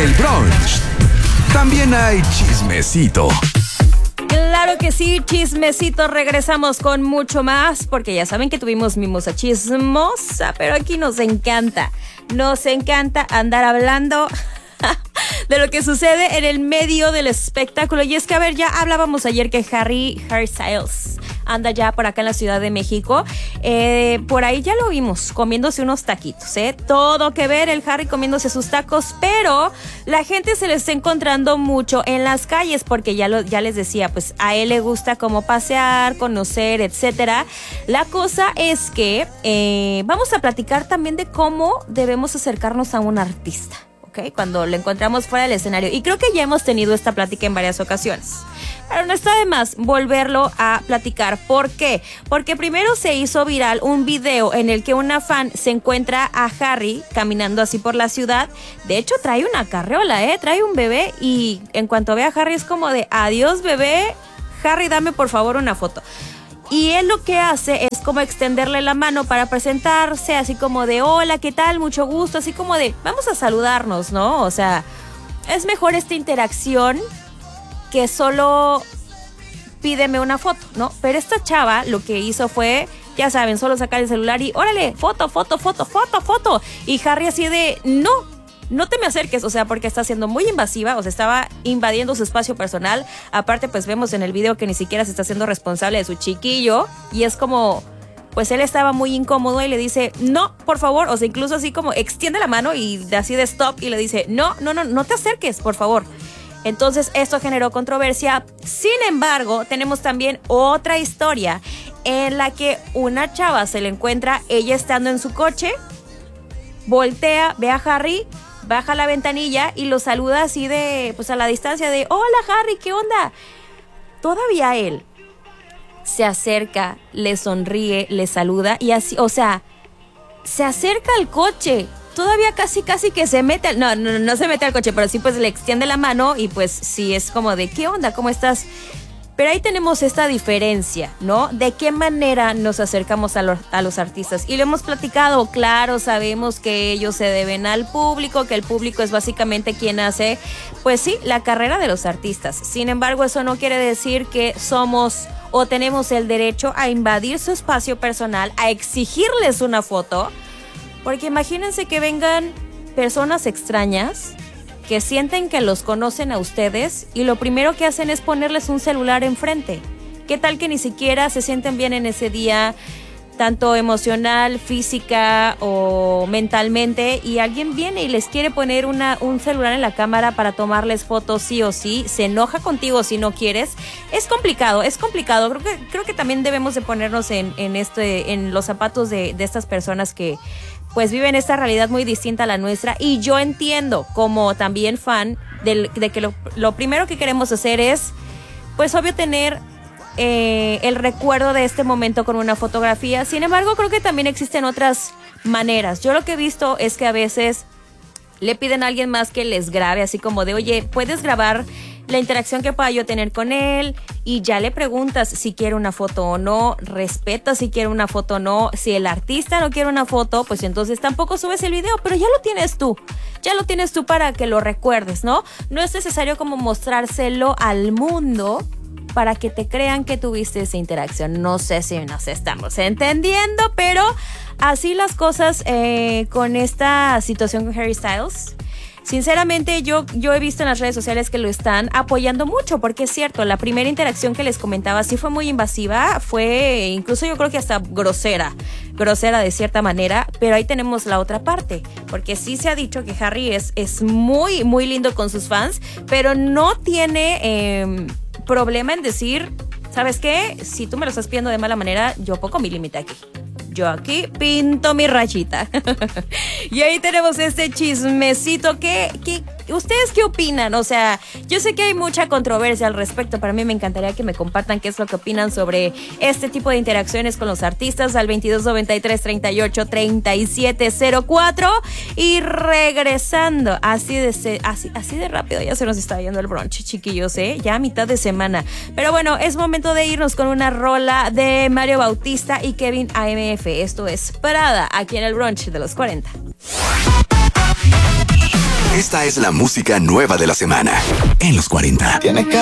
el brunch también hay chismecito. Claro que sí, chismecito. Regresamos con mucho más, porque ya saben que tuvimos mimosa chismosa, pero aquí nos encanta andar hablando de lo que sucede en el medio del espectáculo. Y es que, a ver, ya hablábamos ayer que Harry Styles anda ya por acá en la Ciudad de México. Por ahí ya lo vimos comiéndose unos taquitos, todo que ver el Harry comiéndose sus tacos, pero la gente se le está encontrando mucho en las calles, porque ya les decía, pues a él le gusta como pasear, conocer, etcétera. La cosa es que vamos a platicar también de cómo debemos acercarnos a un artista, ¿ok? Cuando lo encontramos fuera del escenario. Y creo que ya hemos tenido esta plática en varias ocasiones, pero no está de más volverlo a platicar. ¿Por qué? Porque primero se hizo viral un video en el que una fan se encuentra a Harry caminando así por la ciudad. De hecho, trae una carriola, trae un bebé, y en cuanto ve a Harry es como de: adiós, bebé, Harry, dame por favor una foto. Y él lo que hace es como extenderle la mano para presentarse, así como de: hola, ¿qué tal? Mucho gusto, así como de: vamos a saludarnos, ¿no? O sea, es mejor esta interacción que solo pídeme una foto, ¿no? Pero esta chava lo que hizo fue, ya saben, solo sacar el celular y órale, foto. Y Harry así de: no te me acerques, o sea, porque está siendo muy invasiva, o sea, estaba invadiendo su espacio personal. Aparte, pues vemos en el video que ni siquiera se está haciendo responsable de su chiquillo, y es como, pues él estaba muy incómodo y le dice: no, por favor, o sea, incluso así como extiende la mano y así de stop, y le dice: no te acerques, por favor. Entonces esto generó controversia. Sin embargo, tenemos también otra historia en la que una chava se le encuentra, ella estando en su coche, voltea, ve a Harry, baja la ventanilla y lo saluda así de, pues a la distancia de: hola, Harry, ¿qué onda? Todavía él se acerca, le sonríe, le saluda y así, o sea, se acerca al coche. Todavía casi que se mete no se mete al coche, pero sí pues le extiende la mano y pues sí es como de: ¿qué onda? ¿Cómo estás? Pero ahí tenemos esta diferencia, ¿no? De qué manera nos acercamos a los artistas. Y lo hemos platicado, claro, sabemos que ellos se deben al público, que el público es básicamente quien hace, pues sí, la carrera de los artistas. Sin embargo, eso no quiere decir que somos o tenemos el derecho a invadir su espacio personal, a exigirles una foto. Porque imagínense que vengan personas extrañas que sienten que los conocen a ustedes y lo primero que hacen es ponerles un celular enfrente. ¿Qué tal que ni siquiera se sienten bien en ese día, tanto emocional, física o mentalmente, y alguien viene y les quiere poner un celular en la cámara para tomarles fotos sí o sí, se enoja contigo si no quieres? Es complicado. Creo que también debemos de ponernos en los zapatos de estas personas que pues viven esta realidad muy distinta a la nuestra. Y yo entiendo, como también fan, de que lo primero que queremos hacer es, pues obvio, tener el recuerdo de este momento con una fotografía. Sin embargo, creo que también existen otras maneras. Yo lo que he visto es que a veces le piden a alguien más que les grabe, así como de: oye, ¿puedes grabar la interacción que pueda yo tener con él? Y ya le preguntas si quiere una foto o no, respeta si quiere una foto o no. Si el artista no quiere una foto, pues entonces tampoco subes el video, pero ya lo tienes tú para que lo recuerdes, ¿no? No es necesario como mostrárselo al mundo para que te crean que tuviste esa interacción. No sé si nos estamos entendiendo, pero así las cosas con esta situación con Harry Styles. Sinceramente, yo he visto en las redes sociales que lo están apoyando mucho, porque es cierto, la primera interacción que les comentaba sí fue muy invasiva, fue incluso yo creo que hasta grosera de cierta manera, pero ahí tenemos la otra parte, porque sí se ha dicho que Harry es muy, muy lindo con sus fans, pero no tiene problema en decir: ¿sabes qué? Si tú me lo estás pidiendo de mala manera, yo pongo mi límite aquí. Yo aquí pinto mi rayita. Y ahí tenemos este chismecito. ¿Ustedes qué opinan? O sea, yo sé que hay mucha controversia al respecto. Para mí me encantaría que me compartan qué es lo que opinan sobre este tipo de interacciones con los artistas al 2293-383704. Y regresando, así de rápido, ya se nos está yendo el brunch, chiquillos, ya a mitad de semana. Pero bueno, es momento de irnos con una rola de Mario Bautista y Kevin AMF. Esto es Prada, aquí en el brunch de los 40. Esta es la música nueva de la semana. En los 40.